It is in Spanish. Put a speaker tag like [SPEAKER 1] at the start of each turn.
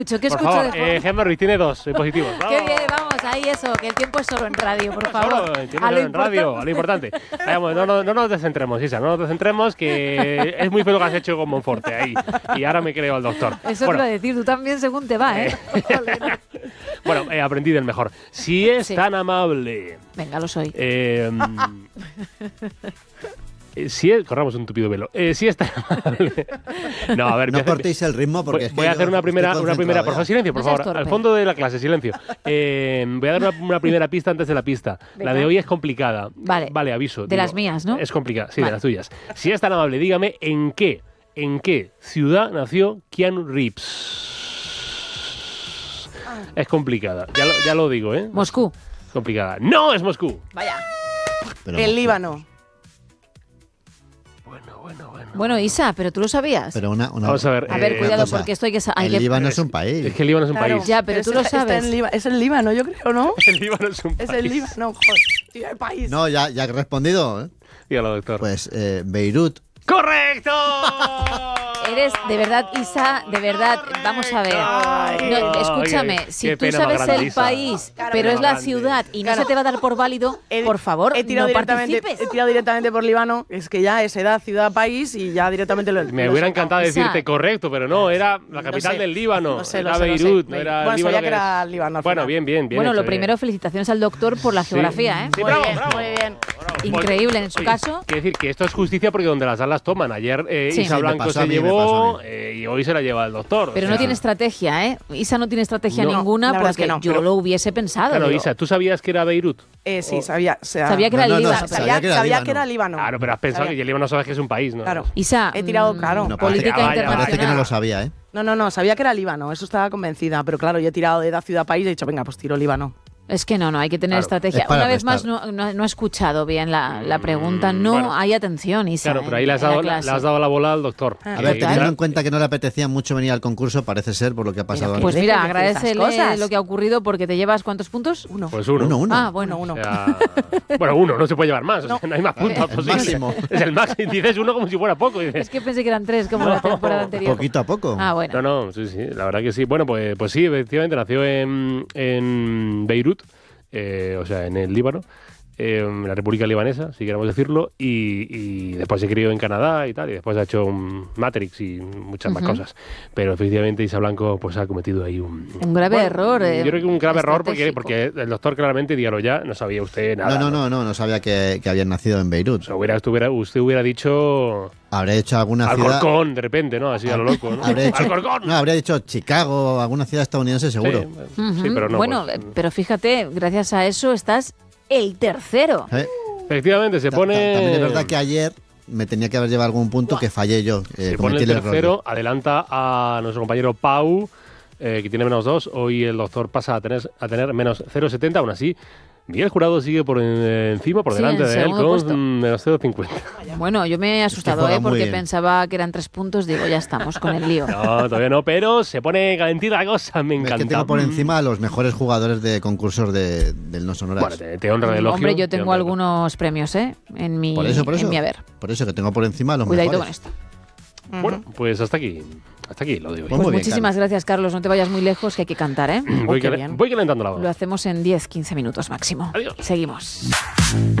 [SPEAKER 1] ¿Qué
[SPEAKER 2] Por
[SPEAKER 1] escucho
[SPEAKER 2] favor,
[SPEAKER 1] de fondo?
[SPEAKER 2] Henry tiene 2 positivos.
[SPEAKER 1] Qué bien, vamos, ahí eso, que el tiempo es solo en radio, por favor.
[SPEAKER 2] Solo, el tiempo en radio, a lo importante. Vamos, no nos descentremos, Isa, no nos descentremos, que es muy feo lo que has hecho con Monforte ahí. Y ahora me creo al doctor.
[SPEAKER 1] Eso te iba a decir, tú también según te va, ¿eh?
[SPEAKER 2] Bueno, aprendí del mejor. Si es
[SPEAKER 1] Sí.
[SPEAKER 2] tan amable.
[SPEAKER 1] Venga, lo soy.
[SPEAKER 2] Corramos un tupido velo. Si es tan amable. No, a ver,
[SPEAKER 3] No cortéis el ritmo porque
[SPEAKER 2] voy a hacer una primera, por favor, silencio, por
[SPEAKER 1] No seas
[SPEAKER 2] favor.
[SPEAKER 1] torpe.
[SPEAKER 2] Al fondo de la clase, silencio. Voy a dar una primera pista antes de la pista.
[SPEAKER 1] Venga.
[SPEAKER 2] La de hoy es complicada.
[SPEAKER 1] Vale.
[SPEAKER 2] Aviso.
[SPEAKER 1] De las mías, ¿no?
[SPEAKER 2] Es complicada, sí,
[SPEAKER 1] Vale.
[SPEAKER 2] de las tuyas. Si es tan amable, dígame en qué ciudad nació Keanu Reeves. Es complicada, ya lo digo, ¿eh?
[SPEAKER 1] Moscú.
[SPEAKER 2] Complicada. ¡No es Moscú!
[SPEAKER 1] Vaya.
[SPEAKER 3] Pero
[SPEAKER 4] El Líbano.
[SPEAKER 1] Bueno, Isa, pero tú lo sabías.
[SPEAKER 3] Pero una
[SPEAKER 2] Vamos a ver.
[SPEAKER 1] A ver,
[SPEAKER 3] una
[SPEAKER 1] cuidado,
[SPEAKER 3] cosa.
[SPEAKER 1] porque esto hay que...
[SPEAKER 3] El Líbano es un país.
[SPEAKER 2] Es que el Líbano es un
[SPEAKER 4] Claro.
[SPEAKER 2] país.
[SPEAKER 1] Ya, pero tú lo
[SPEAKER 4] está
[SPEAKER 1] sabes.
[SPEAKER 4] es el Líbano, yo creo, ¿no?
[SPEAKER 2] El Líbano es un
[SPEAKER 4] Es
[SPEAKER 2] país.
[SPEAKER 4] el Líbano, joder. Tío, el país.
[SPEAKER 3] No, ya he respondido.
[SPEAKER 2] Dígalo, doctor.
[SPEAKER 3] Pues Beirut.
[SPEAKER 2] ¡Correcto!
[SPEAKER 1] Eres, de verdad, Isa, de verdad, vamos a ver. No, escúchame,
[SPEAKER 2] Oye,
[SPEAKER 1] si
[SPEAKER 2] qué
[SPEAKER 1] tú
[SPEAKER 2] pena más
[SPEAKER 1] sabes
[SPEAKER 2] grande,
[SPEAKER 1] el
[SPEAKER 2] Isa.
[SPEAKER 1] país,
[SPEAKER 4] Claro,
[SPEAKER 1] pero
[SPEAKER 2] qué
[SPEAKER 1] es la
[SPEAKER 2] grande.
[SPEAKER 1] ciudad y no
[SPEAKER 4] Claro.
[SPEAKER 1] se te va a dar por válido, por favor,
[SPEAKER 4] he tirado
[SPEAKER 1] no
[SPEAKER 4] directamente,
[SPEAKER 1] participes.
[SPEAKER 4] He tirado directamente por Líbano. Es que ya es edad, ciudad, país y ya directamente lo
[SPEAKER 2] Me
[SPEAKER 4] lo
[SPEAKER 2] hubiera
[SPEAKER 4] he sacado.
[SPEAKER 2] encantado
[SPEAKER 1] Isa.
[SPEAKER 2] decirte correcto, pero no, era la capital
[SPEAKER 4] sé.
[SPEAKER 2] del Líbano.
[SPEAKER 4] Lo sé,
[SPEAKER 2] era
[SPEAKER 4] lo sé, lo sé.
[SPEAKER 2] Beirut, no era
[SPEAKER 4] Bueno,
[SPEAKER 2] Líbano.
[SPEAKER 4] sabía que era Líbano al
[SPEAKER 2] Bueno,
[SPEAKER 4] final.
[SPEAKER 2] bien.
[SPEAKER 1] Bueno,
[SPEAKER 2] hecho,
[SPEAKER 1] lo
[SPEAKER 2] bien.
[SPEAKER 1] primero, felicitaciones al doctor por la
[SPEAKER 2] Sí.
[SPEAKER 1] geografía, ¿eh?
[SPEAKER 2] Sí,
[SPEAKER 4] Muy
[SPEAKER 2] bravo,
[SPEAKER 4] bien,
[SPEAKER 2] bravo.
[SPEAKER 4] muy bien.
[SPEAKER 1] Increíble, en su
[SPEAKER 2] Oye,
[SPEAKER 1] caso.
[SPEAKER 2] Quiero decir que esto es justicia porque donde las dan las toman. Ayer
[SPEAKER 1] Sí.
[SPEAKER 2] Isa
[SPEAKER 3] Sí, me
[SPEAKER 2] Blanco
[SPEAKER 3] pasó
[SPEAKER 2] se
[SPEAKER 3] a mí, me pasó
[SPEAKER 2] llevó
[SPEAKER 3] a
[SPEAKER 2] y hoy se la lleva el doctor.
[SPEAKER 1] Pero
[SPEAKER 2] o
[SPEAKER 1] no
[SPEAKER 2] sea,
[SPEAKER 1] tiene estrategia, ¿eh? Isa no tiene estrategia
[SPEAKER 4] No,
[SPEAKER 1] ninguna
[SPEAKER 4] la verdad es
[SPEAKER 1] porque
[SPEAKER 4] que no,
[SPEAKER 1] yo
[SPEAKER 4] pero-
[SPEAKER 1] lo hubiese pensado.
[SPEAKER 2] Claro,
[SPEAKER 1] digo.
[SPEAKER 2] Isa, ¿tú sabías que era Beirut?
[SPEAKER 4] Sí, sabía. O sea,
[SPEAKER 1] Sabía que era
[SPEAKER 3] No,
[SPEAKER 1] el
[SPEAKER 3] no,
[SPEAKER 1] Líbano.
[SPEAKER 3] sabía que era
[SPEAKER 4] sabía
[SPEAKER 3] Líbano.
[SPEAKER 4] que era Líbano.
[SPEAKER 2] Claro, pero has pensado
[SPEAKER 4] Sabía.
[SPEAKER 2] que el Líbano sabes que es un país, ¿no?
[SPEAKER 4] Claro.
[SPEAKER 1] Isa,
[SPEAKER 4] He tirado, claro.
[SPEAKER 3] No,
[SPEAKER 1] política
[SPEAKER 2] vaya,
[SPEAKER 1] internacional.
[SPEAKER 3] Parece que no lo sabía, ¿eh?
[SPEAKER 4] No, sabía que era Líbano. Eso estaba convencida. Pero claro, yo he tirado de edad, ciudad, país y he dicho, venga, pues tiro Líbano.
[SPEAKER 1] Es que no, hay que tener
[SPEAKER 2] Claro.
[SPEAKER 1] estrategia.
[SPEAKER 3] Es para
[SPEAKER 1] Una vez más,
[SPEAKER 3] restar.
[SPEAKER 1] no he escuchado bien la pregunta. No
[SPEAKER 2] bueno.
[SPEAKER 1] hay atención, Isa.
[SPEAKER 2] Claro, pero ahí le has
[SPEAKER 1] en la
[SPEAKER 2] dado, le
[SPEAKER 1] clase.
[SPEAKER 2] has dado la bola al doctor.
[SPEAKER 4] Ah.
[SPEAKER 3] A ver,
[SPEAKER 1] Total.
[SPEAKER 3] teniendo en cuenta que no le apetecía mucho venir al concurso, parece ser por lo que ha pasado
[SPEAKER 4] Pero
[SPEAKER 1] Pues
[SPEAKER 3] antes.
[SPEAKER 4] ¿Qué
[SPEAKER 1] mira,
[SPEAKER 4] decir esas
[SPEAKER 1] agradecele
[SPEAKER 4] cosas?
[SPEAKER 1] lo que ha ocurrido porque te llevas ¿cuántos puntos?
[SPEAKER 4] Uno.
[SPEAKER 2] Pues uno.
[SPEAKER 3] Uno.
[SPEAKER 1] Ah, bueno.
[SPEAKER 4] Uno.
[SPEAKER 2] O sea, bueno, uno, no se puede llevar más. O sea, no hay más puntos
[SPEAKER 3] El
[SPEAKER 2] posibles.
[SPEAKER 3] máximo.
[SPEAKER 2] Es el máximo. Dices uno como si fuera poco. Y dices,
[SPEAKER 1] Es que pensé que eran 3 como la temporada anterior.
[SPEAKER 3] Poquito a poco.
[SPEAKER 1] Ah, bueno.
[SPEAKER 2] no, sí, la verdad que sí. Bueno, pues sí, efectivamente nació en Beirut, o sea, en el Líbano, en la República Libanesa, si queremos decirlo, y después se crió en Canadá y tal, y después ha hecho un Matrix y muchas más cosas. Pero efectivamente Isa Blanco pues ha cometido ahí un
[SPEAKER 1] Un grave error.
[SPEAKER 2] Yo creo que un grave error
[SPEAKER 1] estratégico.
[SPEAKER 2] porque el doctor claramente, dígalo ya, no sabía usted nada.
[SPEAKER 3] No sabía que habían nacido en Beirut.
[SPEAKER 2] O sea, usted hubiera dicho
[SPEAKER 3] Habría hecho alguna ciudad.
[SPEAKER 2] Alcorcón, de repente, ¿no? Así a lo loco, ¿no?
[SPEAKER 3] Habría dicho,
[SPEAKER 2] Alcorcón.
[SPEAKER 3] no, habría dicho Chicago, alguna ciudad estadounidense seguro.
[SPEAKER 2] Sí, pero no.
[SPEAKER 1] Bueno,
[SPEAKER 2] pues,
[SPEAKER 1] pero fíjate, gracias a eso estás el tercero.
[SPEAKER 2] efectivamente, se pone.
[SPEAKER 3] También es verdad que ayer me tenía que haber llevado algún punto que fallé yo.
[SPEAKER 2] Se pone
[SPEAKER 3] Cometí
[SPEAKER 2] el
[SPEAKER 3] el error.
[SPEAKER 2] tercero, adelanta a nuestro compañero Pau, que tiene -2. Hoy el doctor pasa a tener menos 0,70. Aún así, Miguel Jurado sigue por encima, por
[SPEAKER 1] Sí,
[SPEAKER 2] delante
[SPEAKER 1] en
[SPEAKER 2] de él,
[SPEAKER 1] segundo puesto.
[SPEAKER 2] con menos 0,50.
[SPEAKER 1] Bueno, yo me he asustado,
[SPEAKER 3] juega muy
[SPEAKER 1] porque
[SPEAKER 3] bien.
[SPEAKER 1] pensaba que eran 3 puntos. Digo, ya estamos con el lío.
[SPEAKER 2] No, todavía no, pero se pone calentita la cosa, me
[SPEAKER 3] Es
[SPEAKER 2] encanta.
[SPEAKER 3] que tengo por encima a los mejores jugadores de concursos del No Sonoras.
[SPEAKER 2] Bueno, te honra el elogio.
[SPEAKER 1] Hombre, yo
[SPEAKER 2] te
[SPEAKER 1] tengo
[SPEAKER 2] honra el
[SPEAKER 1] algunos premios, en mi,
[SPEAKER 3] por eso.
[SPEAKER 1] en mi haber.
[SPEAKER 3] Por eso que tengo por encima a los
[SPEAKER 1] Cuidadito con
[SPEAKER 3] mejores.
[SPEAKER 1] esto.
[SPEAKER 2] elogio. Bueno, pues hasta aquí lo de hoy.
[SPEAKER 3] Pues
[SPEAKER 1] Pues
[SPEAKER 3] muy bien,
[SPEAKER 1] muchísimas gracias, Carlos. No te vayas muy lejos, que hay que cantar, ¿eh?
[SPEAKER 2] Voy
[SPEAKER 4] qué bien.
[SPEAKER 2] calentando la voz.
[SPEAKER 1] Lo hacemos en 10-15 minutos máximo.
[SPEAKER 2] Adiós.
[SPEAKER 1] Seguimos.